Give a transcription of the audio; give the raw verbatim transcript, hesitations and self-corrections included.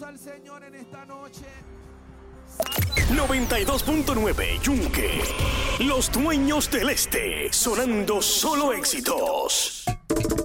aplauso al Señor en esta noche. noventa y dos punto nueve Yunque. Los dueños del este. Sonando solo éxitos.